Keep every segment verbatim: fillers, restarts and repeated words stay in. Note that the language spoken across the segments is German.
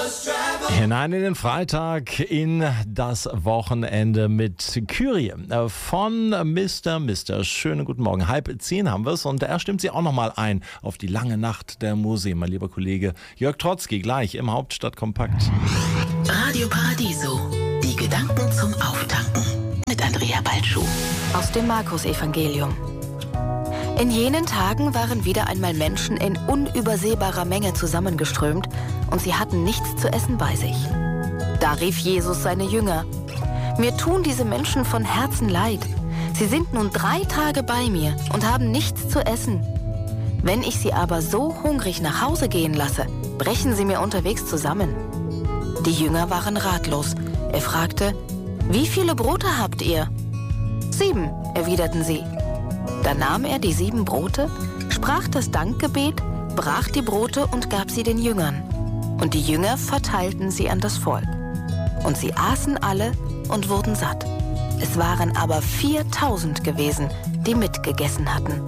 Hinein in den Freitag, in das Wochenende mit Kyrie von Mister Mister. Schönen guten Morgen. Halb zehn haben wir es und er stimmt Sie auch nochmal ein auf die lange Nacht der Musik. Mein lieber Kollege Jörg Trotzki, gleich im Hauptstadtkompakt. Radio Paradiso. Die Gedanken zum Auftanken mit Andrea Balschuh. Aus dem Markus-Evangelium. In jenen Tagen waren wieder einmal Menschen in unübersehbarer Menge zusammengeströmt und sie hatten nichts zu essen bei sich. Da rief Jesus seine Jünger: Mir tun diese Menschen von Herzen leid. Sie sind nun drei Tage bei mir und haben nichts zu essen. Wenn ich sie aber so hungrig nach Hause gehen lasse, brechen sie mir unterwegs zusammen. Die Jünger waren ratlos. Er fragte: Wie viele Brote habt ihr? Sieben, erwiderten sie. Da nahm er die sieben Brote, sprach das Dankgebet, brach die Brote und gab sie den Jüngern. Und die Jünger verteilten sie an das Volk. Und sie aßen alle und wurden satt. Es waren aber viertausend gewesen, die mitgegessen hatten.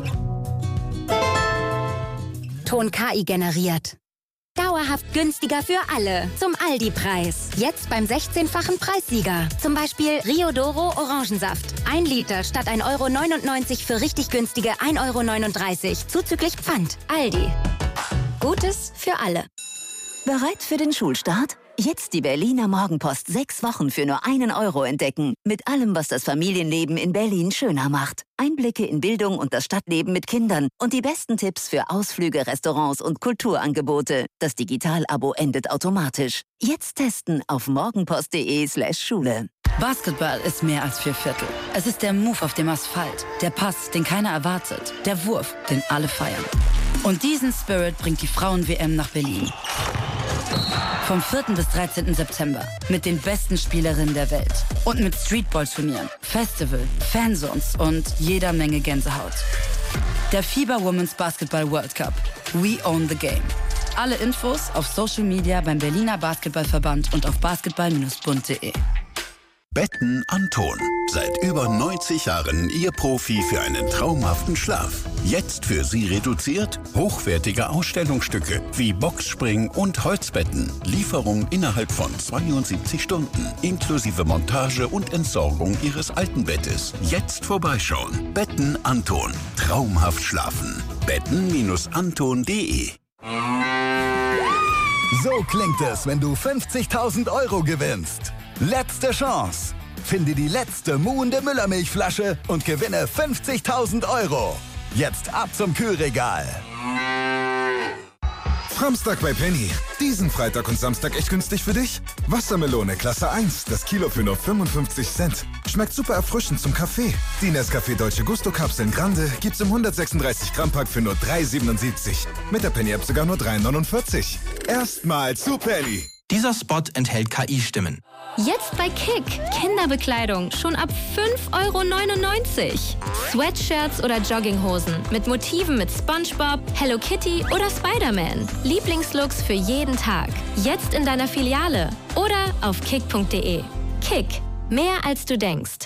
Ton K I generiert. Dauerhaft günstiger für alle. Zum Aldi-Preis. Jetzt beim sechzehnfachen Preissieger. Zum Beispiel Riodoro Orangensaft. Ein Liter statt ein Euro neunundneunzig für richtig günstige ein Euro neununddreißig. Zuzüglich Pfand. Aldi. Gutes für alle. Bereit für den Schulstart? Jetzt die Berliner Morgenpost sechs Wochen für nur einen Euro entdecken. Mit allem, was das Familienleben in Berlin schöner macht. Einblicke in Bildung und das Stadtleben mit Kindern und die besten Tipps für Ausflüge, Restaurants und Kulturangebote. Das Digital-Abo endet automatisch. Jetzt testen auf morgenpost.de slash Schule. Basketball ist mehr als vier Viertel. Es ist der Move auf dem Asphalt. Der Pass, den keiner erwartet. Der Wurf, den alle feiern. Und diesen Spirit bringt die Frauen-W M nach Berlin. Vom vierten bis dreizehnten September. Mit den besten Spielerinnen der Welt. Und mit Streetball-Turnieren, Festival, Fanzones und jeder Menge Gänsehaut. Der FIBA Women's Basketball World Cup. We own the game. Alle Infos auf Social Media beim Berliner Basketballverband und auf basketball Bindestrich bund punkt de. Betten Anton. Seit über neunzig Jahren Ihr Profi für einen traumhaften Schlaf. Jetzt für Sie reduziert hochwertige Ausstellungsstücke wie Boxspring und Holzbetten. Lieferung innerhalb von zweiundsiebzig Stunden. Inklusive Montage und Entsorgung Ihres alten Bettes. Jetzt vorbeischauen. Betten Anton. Traumhaft schlafen. betten Anton punkt de. So klingt es, wenn du fünfzigtausend Euro gewinnst. Letzte Chance. Finde die letzte muhende Müllermilchflasche und gewinne fünfzigtausend Euro. Jetzt ab zum Kühlregal. Samstag bei Penny. Diesen Freitag und Samstag echt günstig für dich? Wassermelone Klasse eins, das Kilo für nur fünfundfünfzig Cent. Schmeckt super erfrischend zum Kaffee. Die Nescafé Dolce Gusto Kapseln Grande gibt's im hundertsechsunddreißig Gramm Pack für nur drei siebenundsiebzig. Mit der Penny App sogar nur drei neunundvierzig. Erstmal zu Penny. Dieser Spot enthält K I-Stimmen. Jetzt bei Kick. Kinderbekleidung schon ab fünf Euro neunundneunzig. Sweatshirts oder Jogginghosen mit Motiven mit SpongeBob, Hello Kitty oder Spider-Man. Lieblingslooks für jeden Tag. Jetzt in deiner Filiale oder auf kick punkt de. Kick. Mehr als du denkst.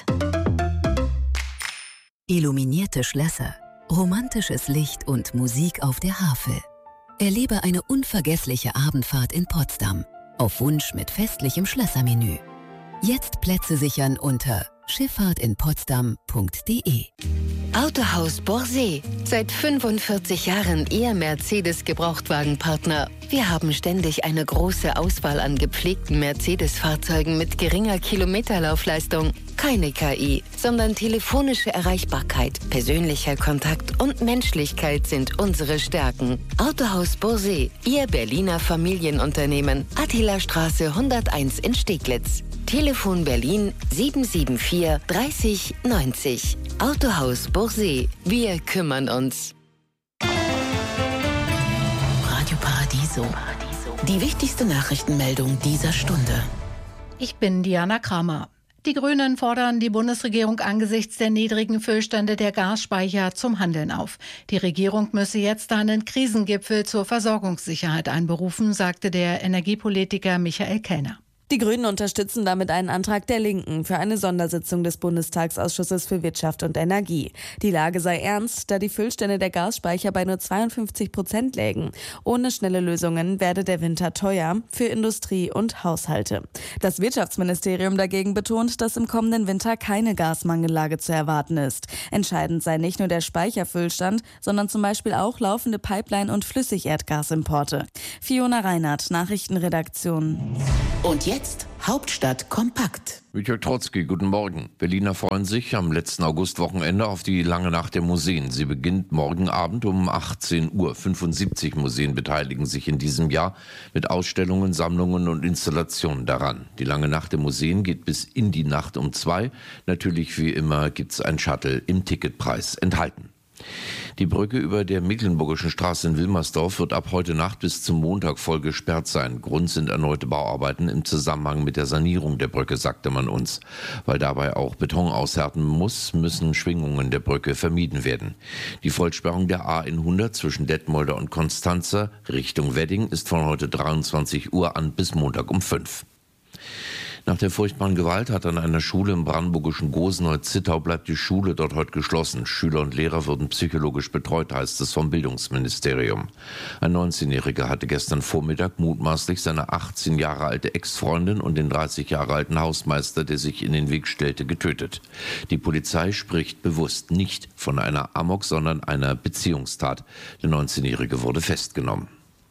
Illuminierte Schlösser, romantisches Licht und Musik auf der Havel. Erlebe eine unvergessliche Abendfahrt in Potsdam. Auf Wunsch mit festlichem Schlössermenü. Jetzt Plätze sichern unter schifffahrt in potsdam punkt de. Autohaus Borsee. Seit fünfundvierzig Jahren Ihr Mercedes-Gebrauchtwagenpartner. Wir haben ständig eine große Auswahl an gepflegten Mercedes-Fahrzeugen mit geringer Kilometerlaufleistung. Keine K I, sondern telefonische Erreichbarkeit, persönlicher Kontakt und Menschlichkeit sind unsere Stärken. Autohaus Borsee, Ihr Berliner Familienunternehmen. Attilastraße hunderteins in Steglitz. Telefon Berlin sieben sieben vier dreißig neunzig. Autohaus Borsee. Wir kümmern uns. Radio Paradiso. Die wichtigste Nachrichtenmeldung dieser Stunde. Ich bin Diana Kramer. Die Grünen fordern die Bundesregierung angesichts der niedrigen Füllstände der Gasspeicher zum Handeln auf. Die Regierung müsse jetzt einen Krisengipfel zur Versorgungssicherheit einberufen, sagte der Energiepolitiker Michael Kellner. Die Grünen unterstützen damit einen Antrag der Linken für eine Sondersitzung des Bundestagsausschusses für Wirtschaft und Energie. Die Lage sei ernst, da die Füllstände der Gasspeicher bei nur zweiundfünfzig Prozent lägen. Ohne schnelle Lösungen werde der Winter teuer für Industrie und Haushalte. Das Wirtschaftsministerium dagegen betont, dass im kommenden Winter keine Gasmangellage zu erwarten ist. Entscheidend sei nicht nur der Speicherfüllstand, sondern zum Beispiel auch laufende Pipeline- und Flüssigerdgasimporte. Fiona Reinhardt, Nachrichtenredaktion. Und jetzt Hauptstadt kompakt. Mit Jörg Trotzki, guten Morgen. Berliner freuen sich am letzten Augustwochenende auf die lange Nacht der Museen. Sie beginnt morgen Abend um achtzehn Uhr. fünfundsiebzig Museen beteiligen sich in diesem Jahr mit Ausstellungen, Sammlungen und Installationen daran. Die lange Nacht der Museen geht bis in die Nacht um zwei. Natürlich wie immer gibt's ein Shuttle im Ticketpreis enthalten. Die Brücke über der Mecklenburgischen Straße in Wilmersdorf wird ab heute Nacht bis zum Montag voll gesperrt sein. Grund sind erneute Bauarbeiten im Zusammenhang mit der Sanierung der Brücke, sagte man uns. Weil dabei auch Beton aushärten muss, müssen Schwingungen der Brücke vermieden werden. Die Vollsperrung der A hundert zwischen Detmolder und Konstanzer Richtung Wedding ist von heute dreiundzwanzig Uhr an bis Montag um fünf. Nach der furchtbaren Gewalt hat an einer Schule im brandenburgischen Gosenholz-Zittau bleibt die Schule dort heute geschlossen. Schüler und Lehrer würden psychologisch betreut, heißt es vom Bildungsministerium. Ein neunzehnjähriger hatte gestern Vormittag mutmaßlich seine achtzehn Jahre alte Ex-Freundin und den dreißig Jahre alten Hausmeister, der sich in den Weg stellte, getötet. Die Polizei spricht bewusst nicht von einer Amok, sondern einer Beziehungstat. Der neunzehnjährige wurde festgenommen.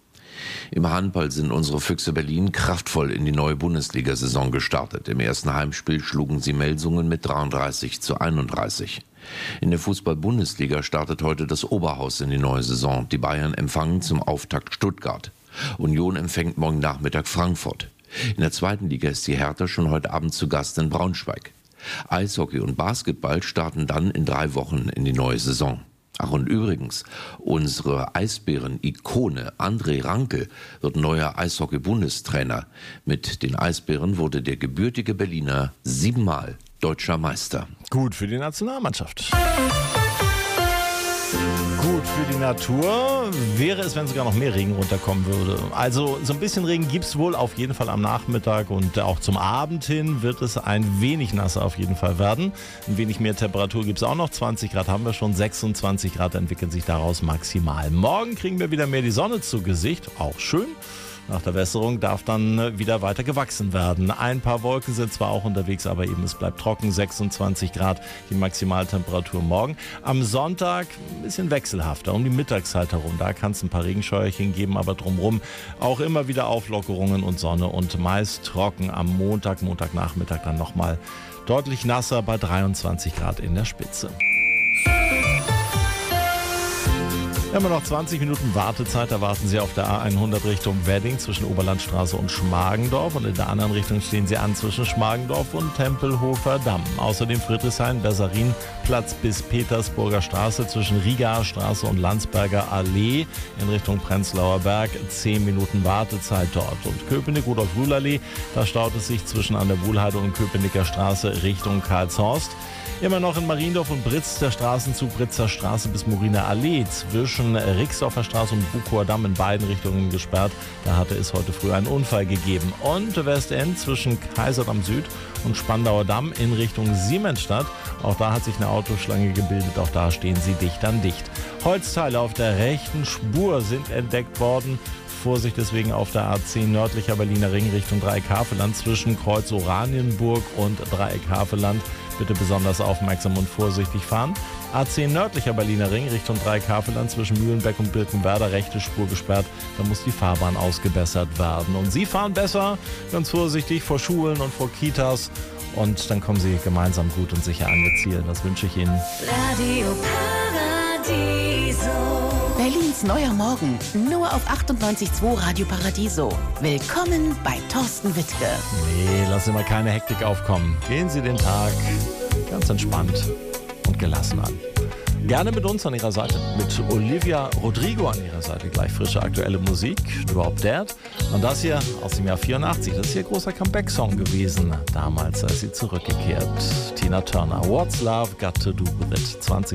Im Handball sind unsere Füchse Berlin kraftvoll in die neue Bundesliga-Saison gestartet. Im ersten Heimspiel schlugen sie Melsungen mit dreiunddreißig zu einunddreißig. In der Fußball-Bundesliga startet heute das Oberhaus in die neue Saison. Die Bayern empfangen zum Auftakt Stuttgart. Union empfängt morgen Nachmittag Frankfurt. In der zweiten Liga ist die Hertha schon heute Abend zu Gast in Braunschweig. Eishockey und Basketball starten dann in drei Wochen in die neue Saison. Ach und übrigens, unsere Eisbären-Ikone André Rankel wird neuer Eishockey-Bundestrainer. Mit den Eisbären wurde der gebürtige Berliner siebenmal deutscher Meister. Gut für die Nationalmannschaft. Gut für die Natur wäre es, wenn sogar noch mehr Regen runterkommen würde. Also so ein bisschen Regen gibt es wohl auf jeden Fall am Nachmittag und auch zum Abend hin wird es ein wenig nasser auf jeden Fall werden. Ein wenig mehr Temperatur gibt es auch noch. zwanzig Grad haben wir schon, sechsundzwanzig Grad entwickeln sich daraus maximal. Morgen kriegen wir wieder mehr die Sonne zu Gesicht, auch schön. Nach der Wässerung darf dann wieder weiter gewachsen werden. Ein paar Wolken sind zwar auch unterwegs, aber eben es bleibt trocken. sechsundzwanzig Grad die Maximaltemperatur morgen. Am Sonntag ein bisschen wechselhafter, um die Mittagszeit herum. Da kann es ein paar Regenscheuerchen geben, aber drumherum auch immer wieder Auflockerungen und Sonne und meist trocken. Am Montag, Montagnachmittag dann nochmal deutlich nasser bei dreiundzwanzig Grad in der Spitze. Wir haben noch zwanzig Minuten Wartezeit, da warten Sie auf der A hundert Richtung Wedding zwischen Oberlandstraße und Schmargendorf und in der anderen Richtung stehen Sie an zwischen Schmargendorf und Tempelhofer Damm. Außerdem Friedrichshain, Besserin-Platz bis Petersburger Straße zwischen Rigaer Straße und Landsberger Allee in Richtung Prenzlauer Berg. zehn Minuten Wartezeit dort. Und Köpenick-Rudolf-Rühl-Allee, da staut es sich zwischen an der Wuhlheide und Köpenicker Straße Richtung Karlshorst. Immer noch in Mariendorf und Britz der Straßenzug Britzer Straße bis Moriner Allee zwischen Rixdorfer Straße und Bukower Damm in beiden Richtungen gesperrt. Da hatte es heute früh einen Unfall gegeben. Und Westend zwischen Kaiserdamm Süd und Spandauer Damm in Richtung Siemensstadt. Auch da hat sich eine Autoschlange gebildet. Auch da stehen sie dicht an dicht. Holzteile auf der rechten Spur sind entdeckt worden. Vorsicht deswegen auf der A zehn nördlicher Berliner Ring Richtung Dreieck-Havelland zwischen Kreuz Oranienburg und Dreieck-Havelland. Bitte besonders aufmerksam und vorsichtig fahren. A zehn nördlicher Berliner Ring Richtung Dreieck-Havelland zwischen Mühlenbeck und Birkenwerder, rechte Spur gesperrt. Da muss die Fahrbahn ausgebessert werden. Und Sie fahren besser, ganz vorsichtig vor Schulen und vor Kitas. Und dann kommen Sie gemeinsam gut und sicher an Ihr Ziel. Das wünsche ich Ihnen. Radio Paradiso. Berlins neuer Morgen. Nur auf achtundneunzig Komma zwei Radio Paradiso. Willkommen bei Thorsten Wittke. Nee, lassen Sie mal keine Hektik aufkommen. Gehen Sie den Tag ganz entspannt und gelassen an. Gerne mit uns an Ihrer Seite. Mit Olivia Rodrigo an Ihrer Seite. Gleich frische aktuelle Musik. Drop Dead. Und das hier aus dem Jahr vierundachtzig. Das ist ihr großer Comeback-Song gewesen. Damals, als sie zurückgekehrt. Tina Turner. What's Love Got to Do With It. zwanzig